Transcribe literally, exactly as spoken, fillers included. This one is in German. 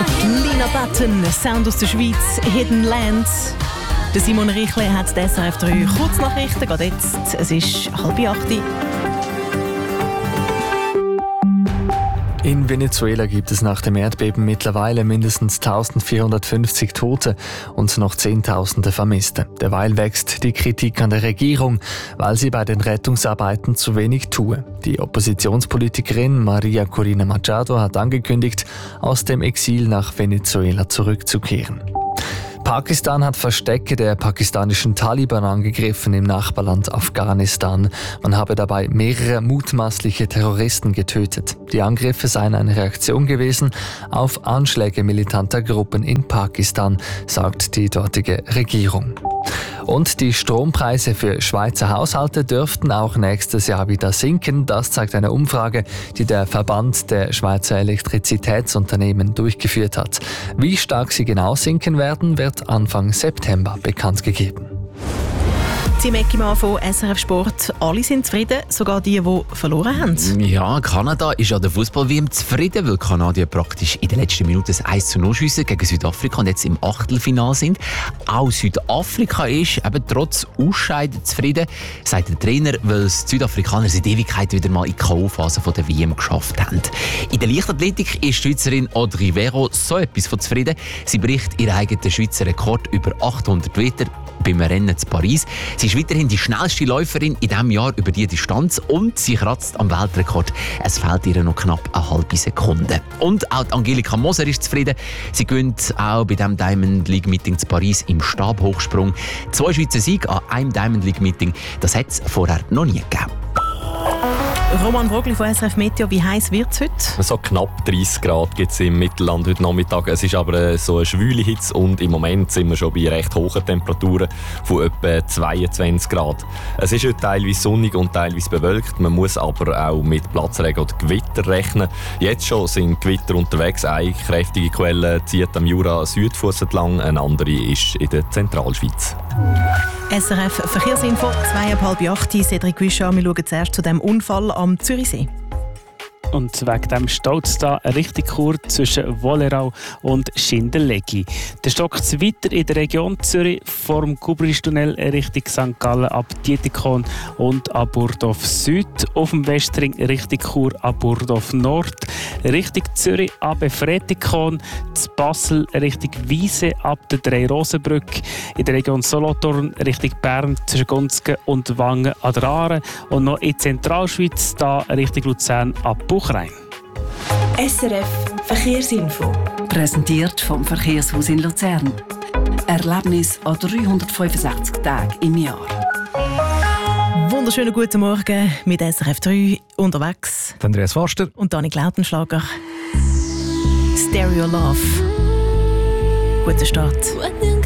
Lina Button, Sound aus der Schweiz, Hidden Land. Der Simon Richle hat die S R F drei Kurznachrichten. Gerade jetzt, es ist halb acht. In Venezuela gibt es nach dem Erdbeben mittlerweile mindestens eintausendvierhundertfünfzig Tote und noch Zehntausende Vermisste. Derweil wächst die Kritik an der Regierung, weil sie bei den Rettungsarbeiten zu wenig tue. Die Oppositionspolitikerin Maria Corina Machado hat angekündigt, aus dem Exil nach Venezuela zurückzukehren. Pakistan hat Verstecke der pakistanischen Taliban angegriffen im Nachbarland Afghanistan. Man habe dabei mehrere mutmaßliche Terroristen getötet. Die Angriffe seien eine Reaktion gewesen auf Anschläge militanter Gruppen in Pakistan, sagt die dortige Regierung. Und die Strompreise für Schweizer Haushalte dürften auch nächstes Jahr wieder sinken. Das zeigt eine Umfrage, die der Verband der Schweizer Elektrizitätsunternehmen durchgeführt hat. Wie stark sie genau sinken werden, wird Anfang September bekannt gegeben. Tim Eckimann von S R F Sport. Alle sind zufrieden, sogar die, die verloren haben. Ja, Kanada ist an der Fußball-W M zufrieden, weil Kanadier praktisch in den letzten Minuten ein eins zu null schiessen gegen Südafrika und jetzt im Achtelfinale sind. Auch Südafrika ist eben trotz Ausscheiden zufrieden, sagt der Trainer, weil es die Südafrikaner seit Ewigkeit wieder mal in die K O-Phase der W M geschafft haben. In der Leichtathletik ist die Schweizerin Audrey Vero so etwas von zufrieden. Sie bricht ihren eigenen Schweizer Rekord über achthundert Meter beim Rennen zu Paris. Sie ist weiterhin die schnellste Läuferin in diesem Jahr über diese Distanz und sie kratzt am Weltrekord. Es fehlt ihr noch knapp eine halbe Sekunde. Und auch Angelika Moser ist zufrieden. Sie gewinnt auch bei diesem Diamond League Meeting zu Paris im Stabhochsprung. Zwei Schweizer Siege an einem Diamond League Meeting, das hat es vorher noch nie gegeben. Roman Brogli von S R F Meteo, wie heiß wird es heute? So knapp dreißig Grad gibt es im Mittelland heute Nachmittag. Es ist aber so eine schwüle Hitze und im Moment sind wir schon bei recht hohen Temperaturen von etwa zweiundzwanzig Grad. Es ist heute teilweise sonnig und teilweise bewölkt. Man muss aber auch mit Platzregen oder Gewitter rechnen. Jetzt schon sind Gewitter unterwegs. Eine kräftige Quelle zieht am Jura Südfuss entlang, eine andere ist in der Zentralschweiz. S R F Verkehrsinfo, zweieinhalb acht. Cedric Guichard, wir schauen zuerst zu dem Unfall am Zürichsee. Und wegen dem staut es da richtig kurz zwischen Wollerau und Schindeleggi. Der stockt es weiter in der Region Zürich vom Kubristunnel Richtung Sankt Gallen ab Dietikon und ab Burdorf Süd. Auf dem Westring Richtung Chur ab Burdorf Nord. Richtung Zürich ab Fretikon. zu Basel Richtung Wiese ab der Drei-Rosen-Brücke. In der Region Solothurn Richtung Bern zwischen Gonzgen und Wangen an der Aare. Und noch in Zentralschweiz da Richtung Luzern ab Buchrein. S R F Verkehrsinfo. Präsentiert vom Verkehrshaus in Luzern. Erlebnis an dreihundertfünfundsechzig Tagen im Jahr. Wunderschönen guten Morgen mit S R F drei unterwegs. Andreas Forster und Dani Lautenschlager. Stereo Love. Guten Start.